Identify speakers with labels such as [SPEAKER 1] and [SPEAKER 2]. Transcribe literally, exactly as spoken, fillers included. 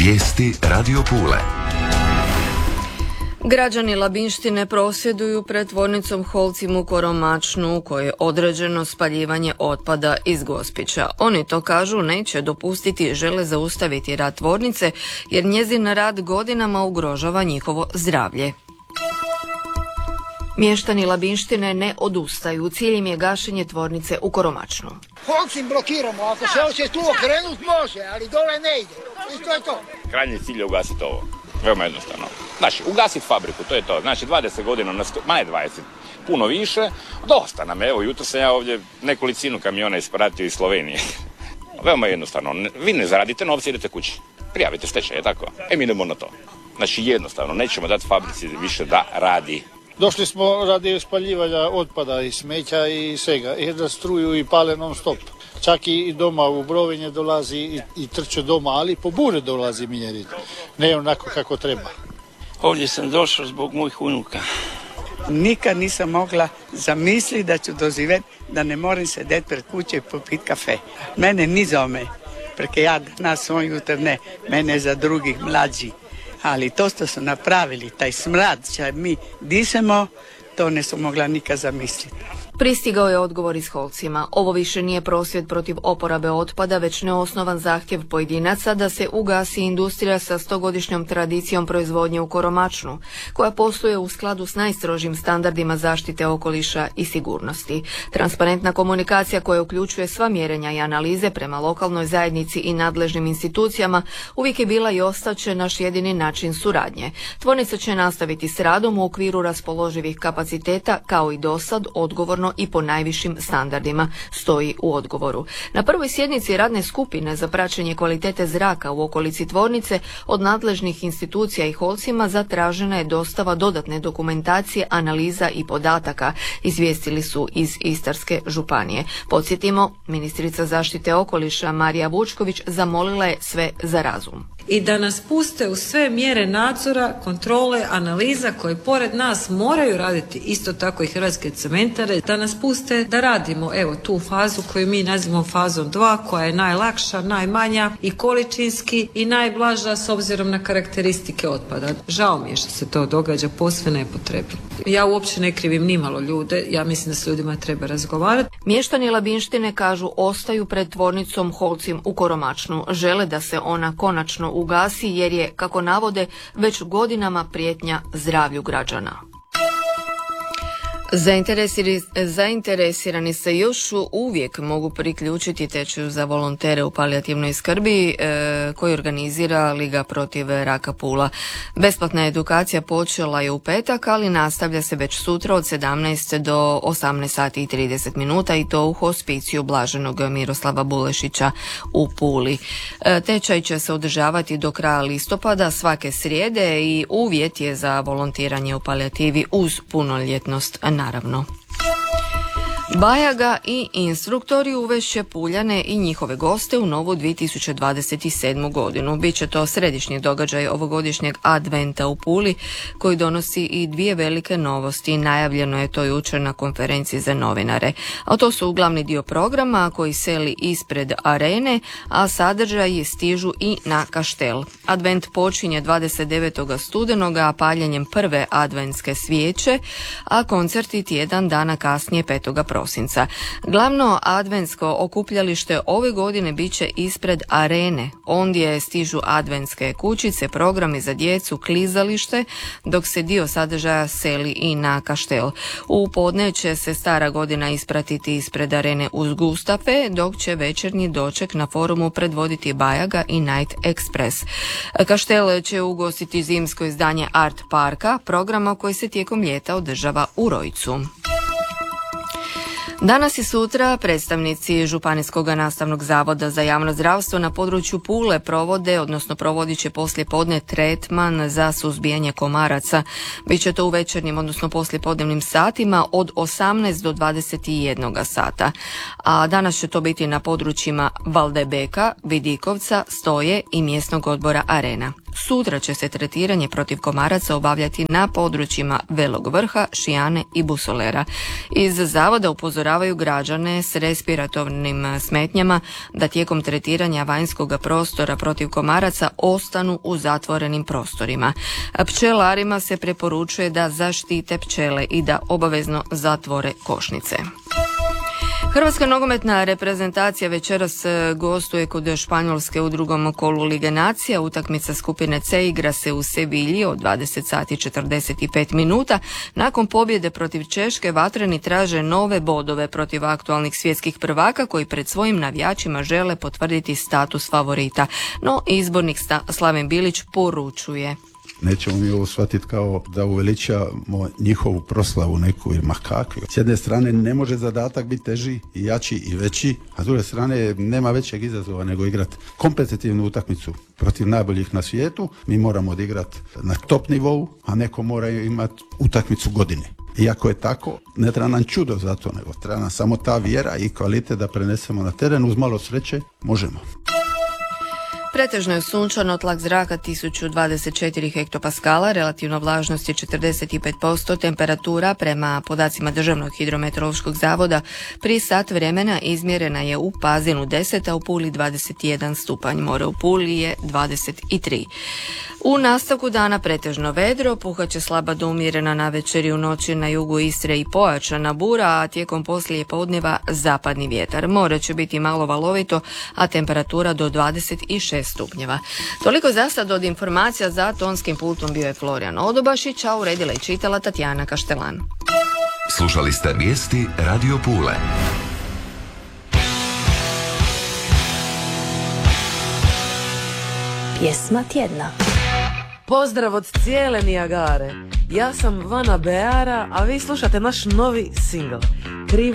[SPEAKER 1] Vijesti Radio Pule.
[SPEAKER 2] Građani Labinštine prosvjeduju pred tvornicom Holcim u Koromačnu u kojoj je određeno spaljivanje otpada iz Gospića. Oni to kažu neće dopustiti, žele zaustaviti rad tvornice jer njezin rad godinama ugrožava njihovo zdravlje. Mještani Labinštine ne odustaju. Cilj im je gašenje tvornice u Koromačnu.
[SPEAKER 3] Holcim blokiramo, ako se hoće tu okrenut može, ali dole ne ide. I to je to.
[SPEAKER 4] Krajnji cilj je ugasiti ovo. Veoma jednostavno. Znači, ugasiti fabriku, to je to. Znači, dvadeset godina, na sto, manje dvadeset, puno više. Dosta nam je, evo, jutro sam ja ovdje nekolicinu kamiona ispratio iz Slovenije. Veoma jednostavno. Vi ne zaradite novce, idete kući. Prijavite stečaj, je tako? E, mi idemo na to. Znači, jednostavno, nećemo dati fabrici više da radi.
[SPEAKER 5] Došli smo radi spaljivanja otpada i smeća i svega. I da struju i pale non stop. Čak i doma u Brovinje dolazi i, i trče doma, ali po bure dolazi mjeriti. Ne onako kako treba.
[SPEAKER 6] Ovdje sam došao zbog mojih unuka.
[SPEAKER 7] Nikad nisam mogla zamisliti da ću doživjeti da ne moram sedeti pred kuće i popiti kafe. Mene ni za me, preke ja danas svoj jutr ne, mene za drugih mlađi. Ali to što su napravili, taj smrad što mi disamo, to ne sam mogla nikad zamisliti.
[SPEAKER 2] Pristigao je odgovor iz Holcima. Ovo više nije prosvjed protiv oporabe otpada, već neosnovan zahtjev pojedinaca da se ugasi industrija sa stogodišnjom tradicijom proizvodnje u Koromačnu, koja posluje u skladu s najstrožim standardima zaštite okoliša i sigurnosti. Transparentna komunikacija koja uključuje sva mjerenja i analize prema lokalnoj zajednici i nadležnim institucijama uvijek je bila i ostaće naš jedini način suradnje. Tvornica će nastaviti s radom u okviru raspoloživih kapaciteta kao i dosad, odgovorno i po najvišim standardima, stoji u odgovoru. Na prvoj sjednici radne skupine za praćenje kvalitete zraka u okolici tvornice od nadležnih institucija i Holcima zatražena je dostava dodatne dokumentacije, analiza i podataka, izvijestili su iz Istarske županije. Podsjetimo, ministrica zaštite okoliša Marija Vučković zamolila je sve za razum.
[SPEAKER 8] I da nas puste u sve mjere nadzora, kontrole, analiza koje pored nas moraju raditi isto tako i Hrvatske cementare, da nas puste da radimo evo tu fazu koju mi nazivamo fazom dva, koja je najlakša, najmanja i količinski i najblaža s obzirom na karakteristike otpada. Žao mi je što se to događa posve nepotrebno. Ja uopće ne krivim nimalo ljude, ja mislim da s ljudima treba razgovarati.
[SPEAKER 2] Mještani Labinštine kažu ostaju pred tvornicom Holcim u Koromačnu. Žele da se ona konačno ugasi jer je, kako navode, već godinama prijetnja zdravlju građana. Zainteresirani, zainteresirani se još uvijek mogu priključiti tečaju za volontere u palijativnoj skrbi e, koji organizira Liga protiv raka Pula. Besplatna edukacija počela je u petak, ali nastavlja se već sutra od sedamnaest do osamnaest sati i trideset minuta i to u hospiciju Blaženog Miroslava Bulešića u Puli. E, tečaj će se održavati do kraja listopada svake srijede i uvjet je za volontiranje u palijativi uz punoljetnost. Naravno. Bajaga i instruktori uvešće Puljane i njihove goste u novu dvije tisuće dvadeset sedmu godinu. Biće to središnji događaj ovogodišnjeg adventa u Puli koji donosi i dvije velike novosti. Najavljeno je to jučer na konferenciji za novinare. A to su glavni dio programa koji seli ispred arene, a sadržaji stižu i na Kaštel. Advent počinje dvadeset devetog studenoga paljenjem prve adventske svijeće, a koncerti tjedan dana kasnije petog prosinca. Glavno adventsko okupljalište ove godine bit će ispred arene. Ondje stižu adventske kućice, programi za djecu, klizalište, dok se dio sadržaja seli i na Kaštel. U podne će se stara godina ispratiti ispred arene uz Gustafe, dok će večernji doček na forumu predvoditi Bajaga i Night Express. Kaštel će ugostiti zimsko izdanje Art Parka, programa koji se tijekom ljeta održava u Rojcu. Danas i sutra predstavnici Županijskog nastavnog zavoda za javno zdravstvo na području Pule provode, odnosno provodit će poslijepodne tretman za suzbijanje komaraca. Biće to u večernjim, odnosno poslijepodnevnim satima od osamnaest do dvadeset jedan sata. A danas će to biti na područjima Valdebeka, Vidikovca, Stoje i mjesnog odbora Arena. Sutra će se tretiranje protiv komaraca obavljati na područjima Velog Vrha, Šijane i Busolera. Iz zavoda upozoravaju građane s respiratornim smetnjama da tijekom tretiranja vanjskog prostora protiv komaraca ostanu u zatvorenim prostorima. Pčelarima se preporučuje da zaštite pčele i da obavezno zatvore košnice. Hrvatska nogometna reprezentacija večeras gostuje kod Španjolske u drugom kolu Lige nacija. Utakmica skupine C igra se u Sevilji od dvadeset sati i četrdeset pet minuta. Nakon pobjede protiv Češke vatreni traže nove bodove protiv aktualnih svjetskih prvaka koji pred svojim navijačima žele potvrditi status favorita. No, izbornik Slaven Bilić poručuje:
[SPEAKER 1] nećemo mi ovo shvatiti kao da uveličamo njihovu proslavu neku ili makakvi. S jedne strane ne može zadatak biti teži i jači i veći, a s druge strane nema većeg izazova nego igrati kompetitivnu utakmicu protiv najboljih na svijetu. Mi moramo odigrati na top nivou, a neko mora imati utakmicu godine. Iako je tako, ne treba nam čudo za to, nego treba nam samo ta vjera i kvalitet da prenesemo na teren. Uz malo sreće možemo.
[SPEAKER 2] Pretežno je sunčano, tlak zraka tisuću dvadeset četiri hektopaskala, relativno vlažnost je četrdeset pet posto, temperatura prema podacima Državnog hidrometeorološkog zavoda pri sat vremena izmjerena je u Pazinu deset, a u Puli dvadeset jedan stupanj, more u Puli je dvadeset tri. U nastavku dana pretežno vedro, puhaće slaba do umjerena navečer i u noći na jugu Istre i pojačana bura, a tijekom poslije podneva zapadni vjetar. More će biti malo valovito, a temperatura do dvadeset šest stupnjeva. Toliko za sad od informacija. Za tonskim pultom bio je Florijan Odobašić, a uredila i čitala Tatjana Kaštelan.
[SPEAKER 9] Slušali ste vijesti Radio Pule.
[SPEAKER 10] Pjesma tjedna.
[SPEAKER 11] Pozdrav od cijele Nijagare. Ja sam Vana Beara, a vi slušate naš novi singl.